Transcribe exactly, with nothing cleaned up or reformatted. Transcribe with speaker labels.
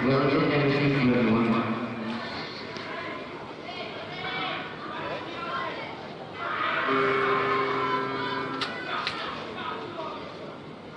Speaker 1: We are really going to see from everyone.